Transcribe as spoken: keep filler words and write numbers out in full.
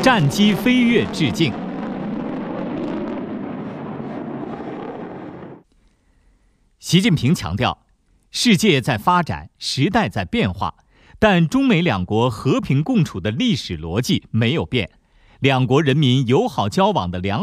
战机飞跃致敬。习近平强调，世界在发展，时代在变化，但中美两国和平共处的历史逻辑没有变，两国人民友好交往的良